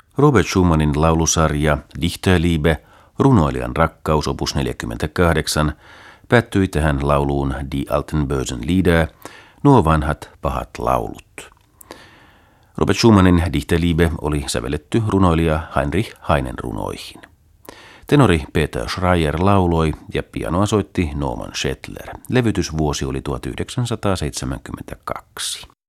Robert Schumannin laulusarja Dichterliebe, runoilijan rakkaus opus 48, päättyi tähän lauluun Die alten bösen Lieder, nuo vanhat pahat laulut. Robert Schumannin Dichterliebe oli sävelletty runoilija Heinrich Heinen runoihin. Tenori Peter Schreier lauloi ja pianoa soitti Norman Schettler. Levytysvuosi oli 1972.